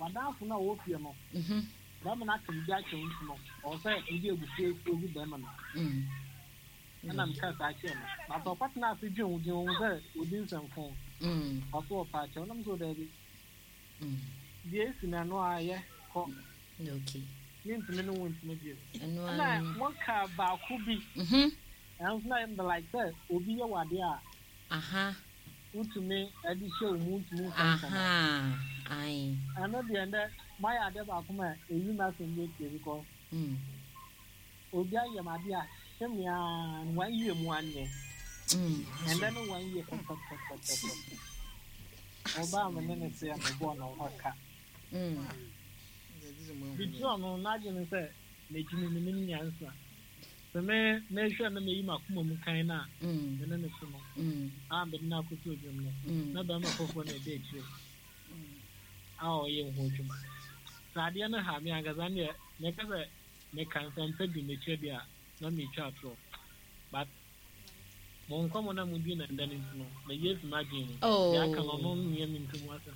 adaafo na wo fie no bɛma na aka bi akyɛ nti no ɔsɛ ndi ebufu ogu bɛma no na mka sa akyɛ no na to patna afi dwen wo sɛ odi nsɛmfo ɔso ɔpa akyɛ na mso da bi die si na no ayɛ kɔ okay ntumi no ntumi die na monka baako bi and na am like that obi ye wade a utumi adi show mu ntumi ai ana bi ende my ade baako ma eyi na so nye tie because obi aye ma dia semia one year mu ane and then 1 year oba me ne se am bo na waka bitro no na je ne se na jimi ni ni nyansa so me hwe na me yi makoma mu kan na ne ne so no be na koto odwum no na ba ma fofo na de akire o ye ho dwuma sade na ha me agaza ne ka se me kan san pedi me chedi a na me twa atro but mon komo na mu bi na ndani no na yesu magin ya ka no nye mi ntumu asa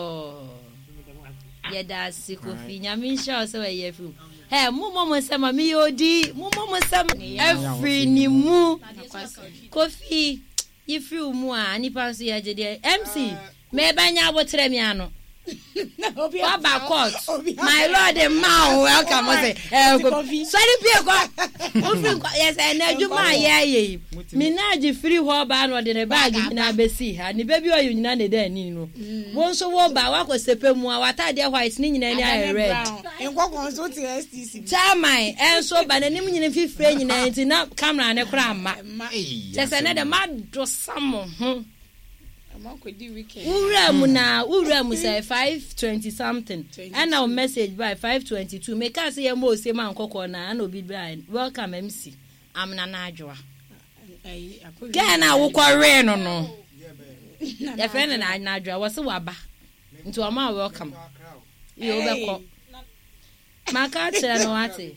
ya da si Kofi nyame nsha so we ye fu mumo sama mi odi mumo sama every ni mu Kofi if you mu a nipa so ya jede MC me banya abotre mi ano Baba court my lord and ma welcome say Kofi sorry pie ko yes na djuma ye me na agi free ho ba no de ne bag nyina besi ha ni baby oyo nyina ne da ni no won so wo ba wa ko sepe mu a wata de white ni nyina ni a red nkokon so ti STC chamai enso ba na nim nyina fifre nyina nti na camera ne kra ma se ne de ma do samo ho Uramu say 5:20 something. And our message by 5:22. Make us say mo say man kokko na no be blind. Welcome MC. I'm Nana Adwoa. Gana wo kware no. Your friend na Adwoa was waba. Nti o ma welcome. You be Maka chere no ate.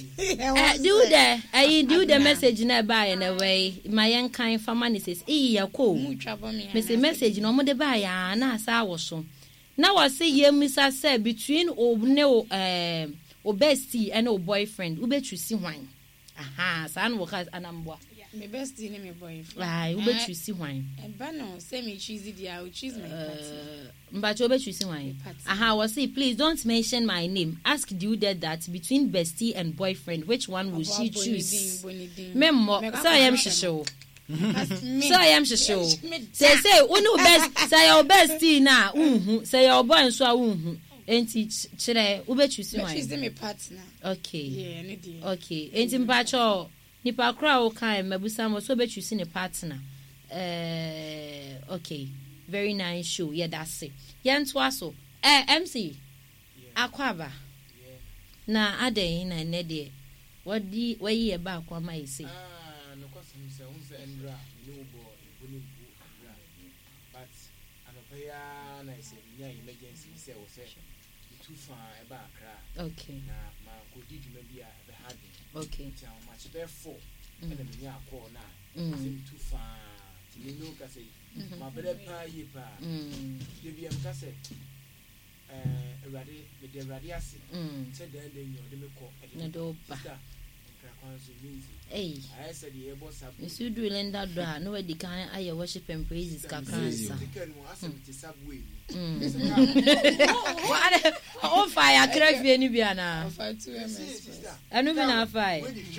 Do the message na buy in a way. My young kind family says, ya ko. Me message no mo de buy ya na sa wo so. Na was say ye misa say between o bestie and o boyfriend. Ube choose one. Sa no ka anamboa. My bestie and my boyfriend. Right, ube choose one. And Bano say me choose it, I will choose my partner. But you choose one. Was say please don't mention my name. Ask you that between bestie and boyfriend, which one will she choose? Memo, so I am shisho. So I am shisho. Say unu best say your bestie na say your boy so enti chere ube choose one. Choose my partner. Okay. Yeah, okay. Enti mpacho nipa kra o kan mabusa mo so be choose ne partner. Okay. Very nice show. Yeah, that's it. Yantwaso. MC. Akwaba. Na ade na nede. What ye ba kwa mai say? No question say unse endra no bo ibuni bu endra. But anopaya na say nya emergency say wo say too far e ba akra. Okay. Na ma ko didi ma bia be hard. Okay. Ti am ma chebe 4. And me nya call na. Say too far. Ti me no ka say my brother pay pa. Debi am ka say Erade with the radiasi. Said then you de me call. Na do ba. Hey, I said the boss up. Monsieur Dulenda Dra, no way can I worship and praises Kakansa. Oh, fire, crave any biana. I don't mean a fire.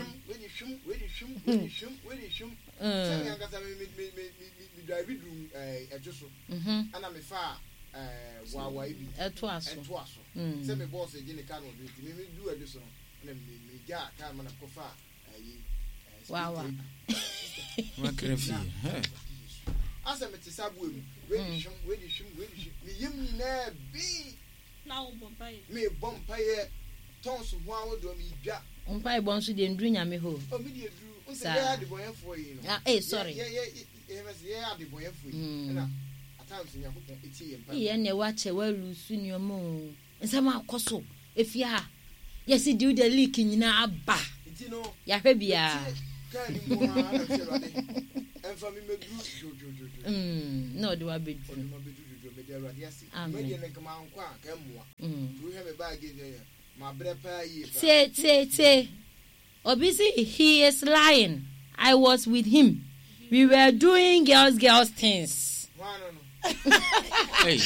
And I'm a far. At twice. Send me boss again. Can't do a disson. Ja, kan man kofa wow what crafty asa me tisabu we shum me yim na bi na wo bompai me bompai tons ho awo do me dwa bompai bon so de ndru nyame ho o me de dru o se ya de boyefo yi no sorry yeah de boyefo yi na atams nya ko eti ye mpa ye ne wa che wa lusu nyomo nsama akoso efia yes do the leak nyina aba ya hwe bia kan ni mo na tserade enfa mi medu no de wa bedu me de radiasi me de ne kama nkwa ka emwa Say. Obisi, he is lying. I was with him. We were doing girls things. Hey.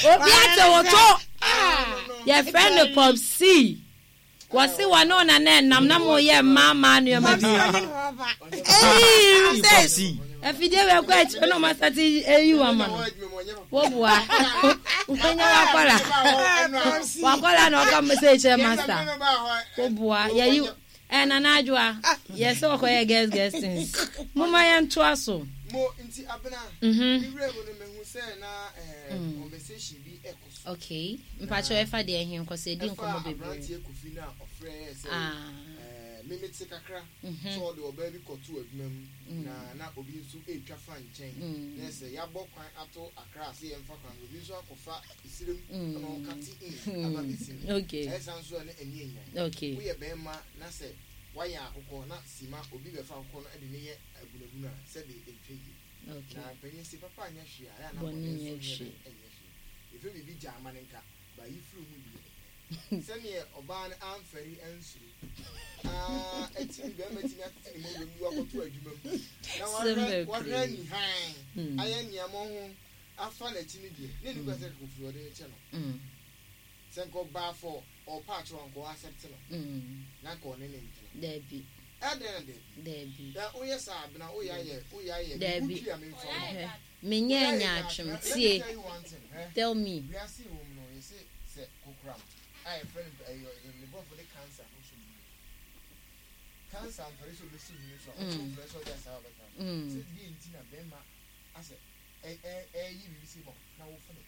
Your friend Pop C. Was the one on and then Namnamo ye mama near my if you never quite no master you are man. What Wakola no conversation master. What yeah you and anajua yes so ko girls things. Mama yan twaso. Mo inti abena. Ire bo no mehu say na conversation bi ekos. Okay. Mpacho efa de ehim ko say din komo bebre. Minutes kakra so the obabi kotu adwumam na obi nso etwa fa nchen na se ya bokwan ato akra se yemfa kwan obi nso akofa isirem na okati aba besim okay esa nso na enienya okay wo ye bema na se waya akoko na sima obi befa akoko no ede ne ye agulaguna se de etweyi okay na penye se papa anya hwia ya na bonye hwia efe bibi jama nenka ba yifru mu bi senior oban amferi ensuru eti be metini atini mo wemi wakoto adwuma mu na wa ni han aya niamo ho afa na chini die ne ni kwese kofu ode che no senko ba for or patch on go accept no na ko ne ne debi debi da o yes abna o ya ye debi menye nya atwem tie tell me we are seeing woman no you say kokram I friend the boy for the cancer cancer and for so listen so so just how about say be intina bema as you see na wo for it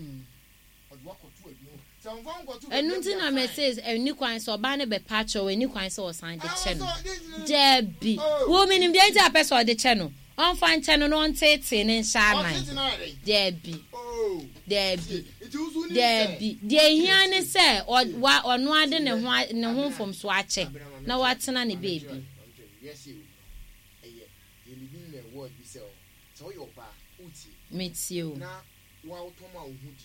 enuntina message eni kwan so ba ne be patch o eni kwan so osan de che no debi wo minim de ntia person de che no on fan che no on tete ne sha man debi debi de hia ne se ono ade ne ho fom so ache na watena ne baby yes you living the world be so your ba uti metio na wa utoma ohudi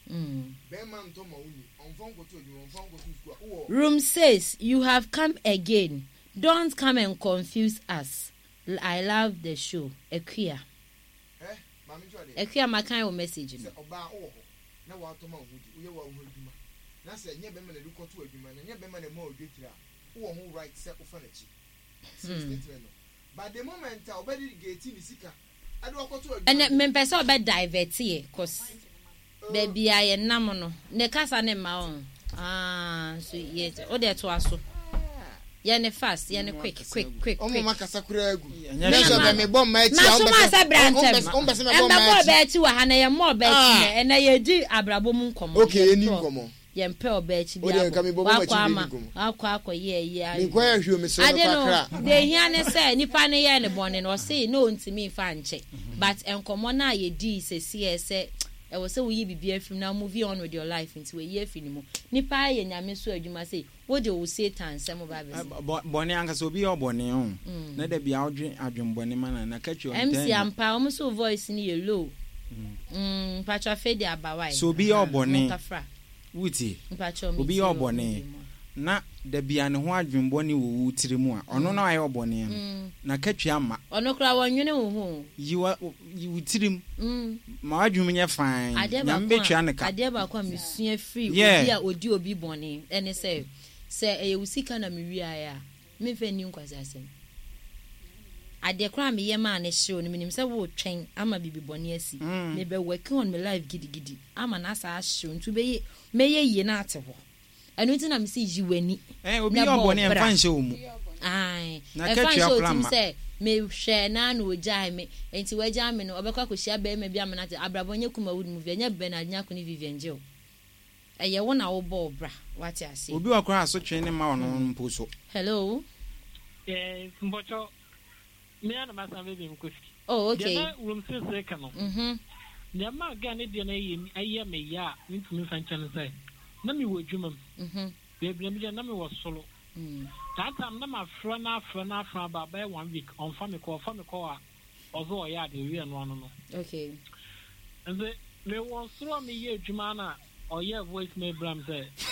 Room says you have come again. Don't come and confuse us. I love the show. Equia. Equia makai o message. But the moment I already get in the sika, I do and me person be divert here cause baby I nam no ne kasa ne ma on so yes o de to aso ye ne fast ye ne quick o mo makasa kura agu so me bom ma ti o be ti wa ha na ye mo be ti na ye di abrabo mu nkomo okay eni nkomo ye mpe oba chi bi akwa ye mi kwa ya hwe me so kakra de hia ne se nipa ne ye ne bone no say no ntimi fa nche but enkomo na ye di se se I was so we be film now movie on with your life into a year film. Nipa ye nyame so adwuma say what you will say tan some Bible. Bone anka so bi obone on. Na da bia adwembone mana na ka twa MC ampa almost voice ni yellow. Pacha fede abawai. So bi obone. Wuti. Pacha obi obone. Na da bia ne ho adwembone wo wutire mu a ono na aye obone na ka twa ma. Ono kra wonwene wo ho. You tirim ma adwum nya fine nyam be twa ne ka ade ba kwa mesua free obi a odi obi bone ene say e usika na me wi aya me fa ni nkwasa asem ade kra me ye ma ne hye oni minim say wo twen ama bibi bone asi me be working on my life gidi ama na sa hye ntu be me ye na ate ho enu ti na me say jiwani obi obone en fa nhye omu ai na ka twa plan me hwe na na ojai me enti waja me no obekwa kohia be me bia me na abrabonye kuma wood movie anya be na anya ko ni Vivian Gil eye wo na wo bo bra wati ase obi wakora aso twen ne ma ono mpo so hello mbocho me ana masa baby mkofi oh okay ya room sese ka no ya ma ga ne de na aye me ya ntumi fa nchen sai na mi wo dwumam baby na mi wo solo that time na my friend about 1 week on family call although yeah the real no okay and they was throw me here jumana or yeah voice me bram say